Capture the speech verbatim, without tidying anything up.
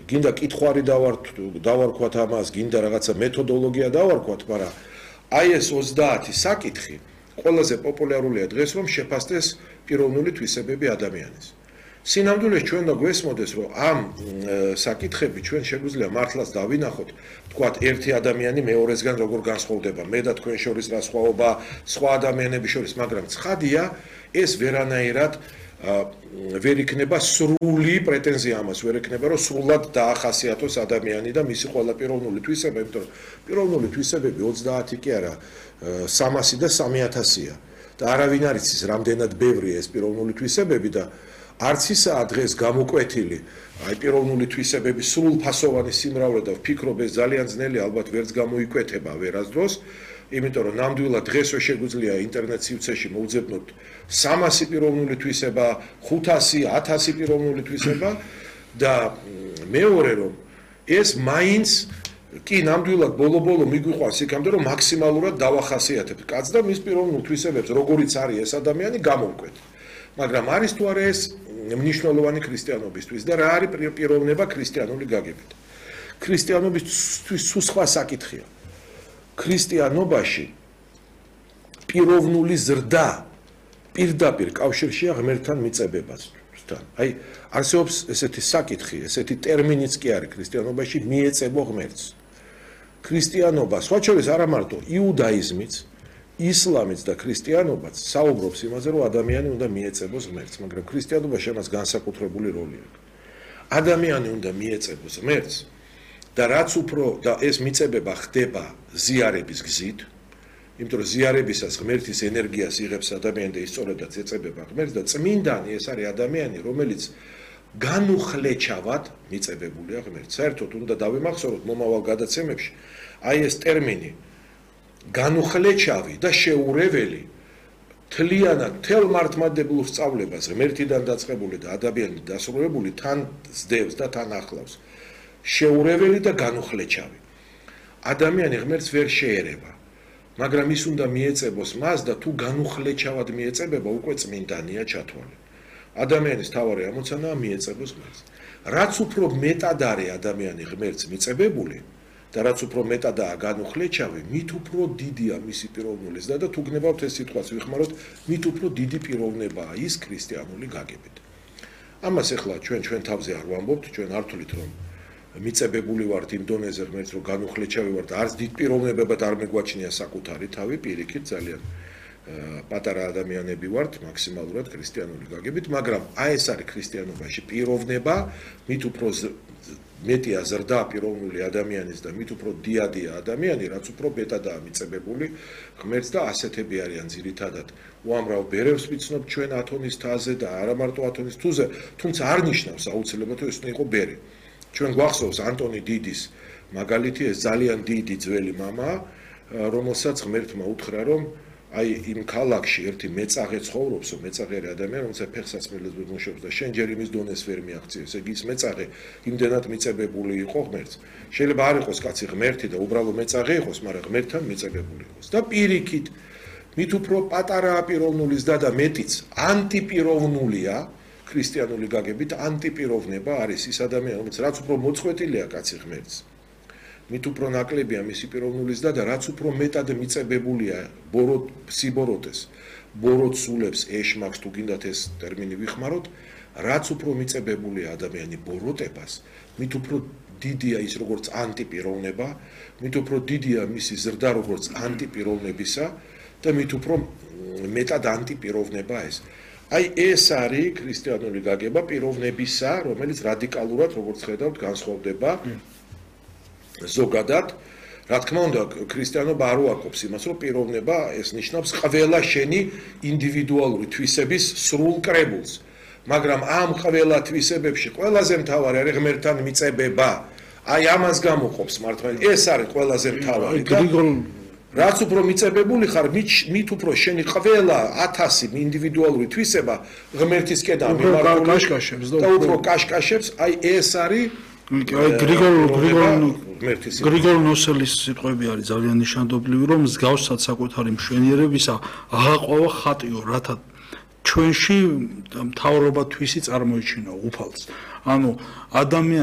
გინდა კითხვარი დავარქვათ ამას, გინდა რაღაცა მეთოდოლოგია დავარქვათ, მაგრამ აი ეს ოცდაათი საკითხი ყველაზე პოპულარულია დღეს, რომ შეფასდეს პიროვნული თვისებები ადამიანის. Სინამდვილეს ჩვენ და გვესმოდეს, რომ ამ საკითხები ჩვენ შეგვიძლია მართლაც დავინახოთ, თქვათ, ერთი ადამიანი მეორესგან როგორ განსხვავდება, მე და თქვენ შორის რა სხვაობა, სხვა ადამიანების შორის, მაგრამ ცხადია, ეს ვერანაირად ვერ იქნება სრული პრეტენზია ამას, ვერ იქნება, რომ სრულად დაახასიათოს ადამიანი და მისი ყველა პიროვნული თვისება, იმიტომ რომ პიროვნული თვისებები ოცდაათი კი არა, სამასი და სამი ათასია. და არავინ არ იცის, რამდენად ბევრია ეს პიროვნული თვისებები და არც ისაა დღეს გამოკვეთილი, აი პიროვნული თვისებების სრულფასოვანი სიმრავლე და ვფიქრობ ეს ძალიან ძნელი, ალბათ ვერც გამოიკვეთება ვერასდროს, იმიტომ რომ ნამდვილად დღესვე შეგვიძლია ინტერნეტ სივრცეში მოვძებნოთ სამასი პიროვნული თვისება, ხუთასი, ათასი პიროვნული თვისება და მეორე რომ ეს მაინც კი ნამდვილად ბოლო-ბოლო მიგვიყვანს იქამდე რომ მაქსიმალურად დავახასიათებთ კაცს და მის პიროვნულ თვისებებს, როგორიც არის ეს ადამიანი, გამოვკვეთ. მაგრამ არის თუ არა ეს მნიშვნელოვანი ქრისტიანობისთვის და რა არის პიროვნება ქრისტიანული გაგებით. ქრისტიანობისთვის სულ სხვა საკითხია. ქრისტიანობაში პიროვნული ზრდა პირდაპირ კავშირშია ღმერთთან მიწებებასთან. აი არსებობს ესეთი საკითხი, ესეთი ტერმინიც კი არის ქრისტიანობაში მიეწებო ღმერთს. ქრისტიანობა, სხვა შორის არა მარტო იუდაიზმიც, ისლამიც და ქრისტიანობაც საუბრობს იმაზე, რომ ადამიანი უნდა მიეწებოს ღმერთს, მაგრამ ქრისტიანობაში ამას განსაკუთრებული როლი აქვს. ადამიანი უნდა მიეწებოს ღმერთს და რაც უფრო და ეს მიწებება ხდება ზიარების გზით, იმიტომ რომ ზიარებისას ღმერთის ენერგიას იღებს ადამიანი და ისწორებდაც ეწებება ღმერთს და წმინდანი ეს არის ადამიანი, რომელიც განუხლეჩავად მიწებებულია ღმერთს. საერთოდ უნდა დავიმახსოვროთ მომავალ გადაცემებში, აი ეს ტერმინი განუხლეჩავი და შეურეველი თლიანად თელ მართლმადიდებლურ სწავლებას ღმერთიდან დაწყებული და ადამიანით დასრულებული თან ზდევს და თან ახლავს. შეურეველი და განუხლეჩავი. ადამიანი ღმერთს ვერ შეერევა, მაგრამ ის უნდა მიეწებოს მას და თუ განუხლეჩავად მიეწებება, უკვე წმინდანია ჩათვალე. ადამიანის თავარი ამოცანაა მიეწებოს ღმერთს. რაც უფრო მეტად არის ადამიანი ღმერთს მიწებებული და რაც უფრო მეტადაა განუხლეჩავი, მით უფრო დიდია მისი პიროვნული ზრდა და თუ გნებავთ ეს სიტყვაც ვიხმაროთ, მით უფრო დიდი პიროვნებაა ის ქრისტიანული გაგებით. ამას ახლა ჩვენ ჩვენ თავზე არ ვამბობთ, ჩვენ არ ვთვლით რომ მიწებებული ვართ იმ დონეზე ღმერთს, რომ განუხლეჩავი ვართ, არც დიდ პიროვნებებად არ მეგვაჩნია საკუთარი თავი, პირიქით ძალიან პატარა ადამიანები ვართ, მაქსიმალურად ქრისტიანული გაგებით, მაგრამ აი ეს არის ქრისტიანობაში პიროვნება, მით უფრო მეტია ზრდა პიროვნული ადამიანის და მით უფრო დიადია ადამიანი, რაც უფრო მეტადაა მიწებებული ღმერთს და ასეთები არიან ძირითადად. უამრავ ბერევს ვიცნობთ ჩვენ ათონის თაზე და არა მარტო ათონის თუზე, თუმცა არ ნიშნავს აუცილებლად რომ ეს უნდა იყო ბერი. ჩვენ გვახსოვს ანტონი დიდის მაგალითი, ეს ძალიან დიდი ძველი მამა, რომელსაც ღმერთმა უთხრა რომ აი იმ ქალაქში ერთი მეწაღე ცხოვრობს, მეწაღე ადამიანი, რომელსაც ფეხსაცმელს მუშაობს და შენ ჯერ იმის დონეს ვერ მიაღწიეს. ესე იგი ის მეწაღე იმდენად მიწებებული იყო ღმერთს. შეიძლება არ იყოს კაცი ღმერთი და უბრალო მეწაღე იყოს, მაგრამ ღმერთთან მიწებებული იყოს. და პირიქით, მით უფრო პატარა პიროვნული ზრდა და მეტიც ანტიპიროვნულია, ქრისტიანული გაგებით ანტიპიროვნება არის ის ადამიანი, რომელიც რაც უფრო მოწყვეტილია კაცი ღმერთს. მით უფრო ნაკლებია მისი პიროვნული ზრდა და რაც უფრო მეტად მიწებებულია ბოროტ სიბოროტეს, ბოროტ სულებს ეშმაკს თუ გინდათ ეს ტერმინი ვიხმაროთ, რაც უფრო მიწებებულია ადამიანი ბოროტებას, მით უფრო დიდია ის როგორც ანტიპიროვნება, მით უფრო დიდია მისი ზრდა როგორც ანტიპიროვნებისა და მით უფრო მეტად ანტიპიროვნება ეს. აი ეს არის ქრისტიანული გაგება პიროვნებისა, რომელიც რადიკალურად, როგორც ხედავთ, განსხვავდება ზოგადად, რა თქმა უნდა, ქრისტიანობა არ უარყოფს იმას, რომ პიროვნება ეს ნიშნავს ყველა შენი ინდივიდუალური თვისების სრულ კრებულს. მაგრამ ამ ყველა თვისებებში ყველაზე მთავარი არის ღმერთთან მიწებება. აი ამას გამოყოფს მართლმადიდებლობა. ეს არის ყველაზე მთავარი. რაც უფრო მიწებებული ხარ, მით უფრო შენი ყველა ათასი ინდივიდუალური თვისება ღმერთისკენ მიმართული კაშკაშებს და უფრო კაშკაშებს, აი ეს არის გრიგოლ გრიგოლ გრიგოლ ნოსელის სიტყვები არის ძალიან ნიშანდობლივი, რომ მსგავსად საკუთარი მშვენიერებისა აღაყვავა ხატიო, რათა ჩვენში მთავრობა თვისი წარმოიჩინო უფალს. ანუ ადამიანი